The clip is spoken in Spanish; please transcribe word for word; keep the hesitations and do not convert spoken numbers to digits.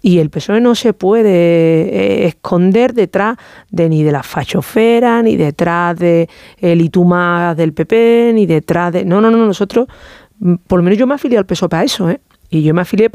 Y el P S O E no se puede eh, esconder detrás de ni de la fachofera, ni detrás de el y tú más del P P, ni detrás de... No, no, no, nosotros, por lo menos yo me afilié al P S O E para eso, ¿eh? Y yo me afilié